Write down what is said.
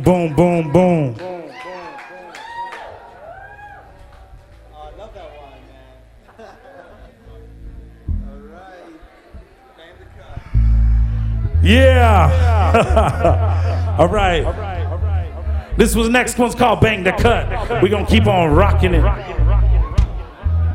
Boom, boom, boom. Oh, I love that one, man. All right. Bang the cut. Yeah. All right. This was next one's called Bang the Cut. We're going to keep on rocking it.